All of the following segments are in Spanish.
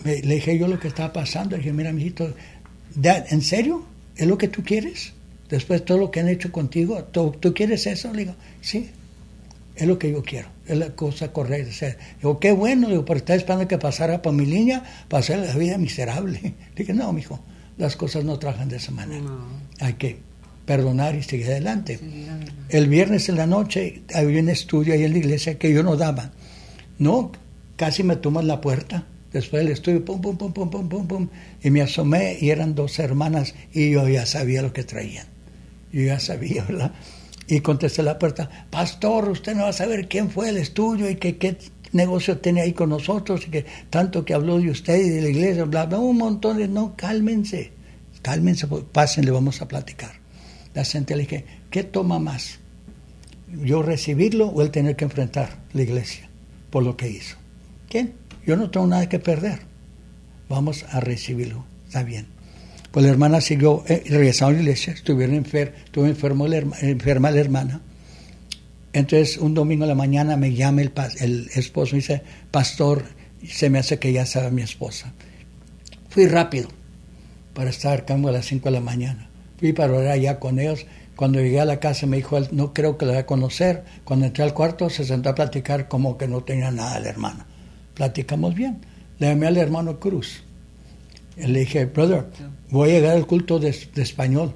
Le dije yo lo que estaba pasando. Le dije, mira, mijito, ¿en serio? ¿Es lo que tú quieres? Después de todo lo que han hecho contigo, ¿tú quieres eso? Le digo, sí, es lo que yo quiero, es la cosa correcta. O sea, digo, qué bueno, digo, pero estaba esperando que pasara por mi línea, pasar la vida miserable. Le dije, no, mijo, las cosas no trabajan de esa manera. No. Hay que perdonar y seguir adelante. El viernes en la noche había un estudio ahí en la iglesia que yo no daba. No, casi me toman la puerta. Después del estudio, pum, pum, pum, pum, pum, pum, pum. Y me asomé y eran 2 hermanas y yo ya sabía lo que traían. Yo ya sabía, ¿verdad? Y contesté la puerta, pastor, usted no va a saber quién fue el estudio y qué negocio tiene ahí con nosotros y que tanto que habló de usted y de la iglesia, bla, bla, un montón de... No, cálmense, pasen, le vamos a platicar. La gente le dije, ¿qué toma más? ¿Yo recibirlo o él tener que enfrentar la iglesia por lo que hizo? ¿Quién? Yo no tengo nada que perder. Vamos a recibirlo. Está bien. Pues la hermana siguió, regresaron a la iglesia, estuvo enferma la hermana. Entonces, un domingo a la mañana me llama el esposo y dice, pastor, se me hace que ya sabe mi esposa. Fui rápido para estar como a las 5 de la mañana. Fui para orar allá con ellos. Cuando llegué a la casa me dijo, no creo que la voy a conocer. Cuando entré al cuarto se sentó a platicar como que no tenía nada la hermana. Platicamos bien. Le llamé al hermano Cruz. Le dije, brother, voy a llegar al culto de español.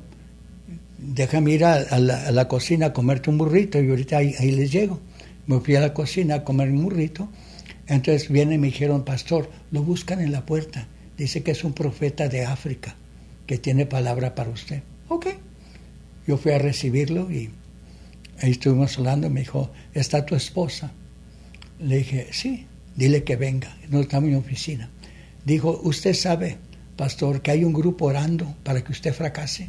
Déjame ir a la cocina a comerte un burrito y ahorita ahí les llego. Me fui a la cocina a comer un burrito. Entonces vienen y me dijeron, pastor, lo buscan en la puerta. Dice que es un profeta de África que tiene palabra para usted. Ok. Yo fui a recibirlo y ahí estuvimos hablando. Me dijo, ¿está tu esposa? Le dije, sí, dile que venga. No estamos en mi oficina. Dijo, ¿usted sabe, pastor, que hay un grupo orando para que usted fracase?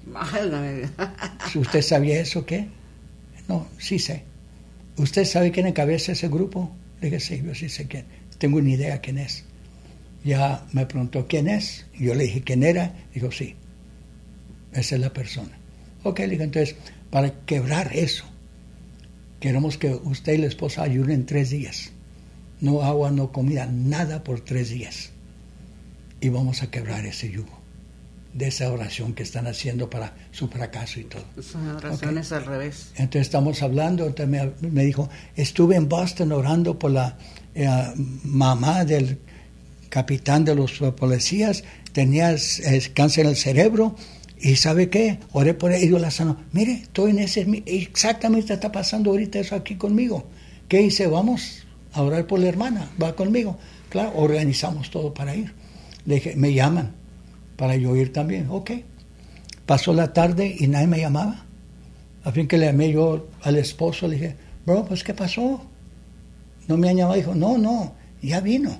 ¿Usted sabía eso qué? No, sí sé. ¿Usted sabe quién encabeza ese grupo? Le dije, sí, yo sí sé quién. Tengo una idea quién es. Ya me preguntó quién es. Yo le dije quién era. Dijo, sí, esa es la persona. Ok, le dije, entonces, para quebrar eso, queremos que usted y la esposa ayunen 3 días. No agua, no comida, nada por 3 días. Y vamos a quebrar ese yugo de esa oración que están haciendo para su fracaso y todo. Son oraciones al revés. Entonces estamos hablando, entonces me dijo, estuve en Boston orando por la mamá del capitán de los policías, tenía cáncer en el cerebro, y ¿sabe qué? Oré por ella y yo la sano. Mire, estoy en ese, exactamente está pasando ahorita eso aquí conmigo. ¿Qué hice? Vamos a orar por la hermana, va conmigo. Claro, organizamos todo para ir. Le dije, me llaman para yo ir también. Ok. Pasó la tarde y nadie me llamaba. A fin que le llamé yo al esposo, le dije, bro, pues ¿qué pasó? No me han llamado. Dijo, no, ya vino.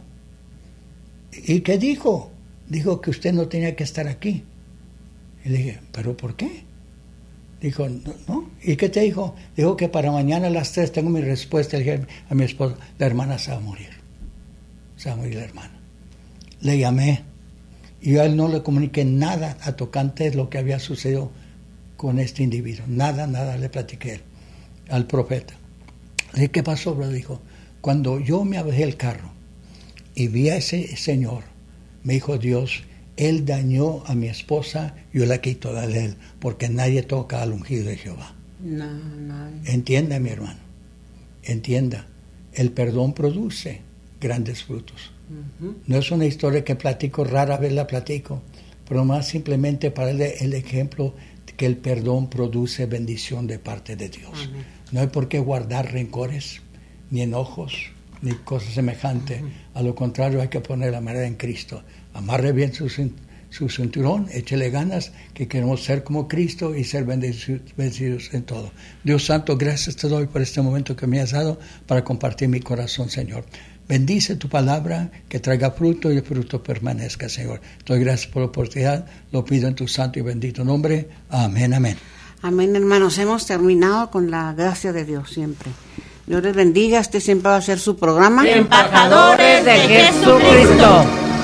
¿Y qué dijo? Dijo que usted no tenía que estar aquí. Y le dije, ¿pero por qué? Dijo, no. ¿Y qué te dijo? Dijo que para mañana a las 3 tengo mi respuesta. Le dije a mi esposo, la hermana se va a morir. Se va a morir la hermana. Le llamé y a él no le comuniqué nada a tocante de lo que había sucedido con este individuo. Nada le platiqué al profeta. Le dije, ¿qué pasó, bro? Dijo, cuando yo me bajé del carro y vi a ese señor, me dijo Dios, él dañó a mi esposa, yo la quito de él, porque nadie toca al ungido de Jehová. No. Entienda, mi hermano, entienda, el perdón produce grandes frutos. No es una historia que platico, rara vez la platico, pero más simplemente para el ejemplo de que el perdón produce bendición de parte de Dios. Amén. No hay por qué guardar rencores, ni enojos, ni cosas semejantes. A lo contrario, hay que poner la mirada en Cristo. Amarre bien su cinturón, échele ganas, que queremos ser como Cristo y ser bendecidos en todo. Dios Santo, gracias te doy por este momento que me has dado para compartir mi corazón, Señor. Bendice tu palabra, que traiga fruto y el fruto permanezca, Señor. Te doy gracias por la oportunidad, lo pido en tu santo y bendito nombre. Amén, amén. Amén, hermanos. Hemos terminado con la gracia de Dios siempre. Dios les bendiga. Este siempre va a ser su programa. Embajadores de Jesucristo.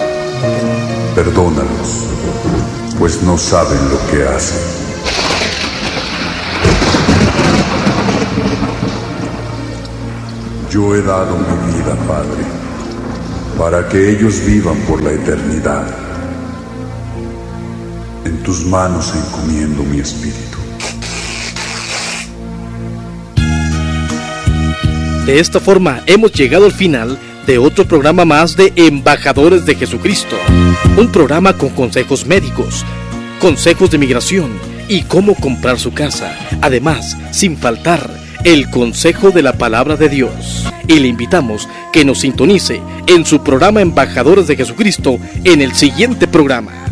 Perdónalos, pues no saben lo que hacen. Yo he dado mi vida, Padre, para que ellos vivan por la eternidad. En tus manos encomiendo mi espíritu. De esta forma hemos llegado al final de otro programa más de Embajadores de Jesucristo. Un programa con consejos médicos, consejos de migración y cómo comprar su casa. Además, sin faltar, el consejo de la palabra de Dios. Y le invitamos que nos sintonice en su programa Embajadores de Jesucristo en el siguiente programa.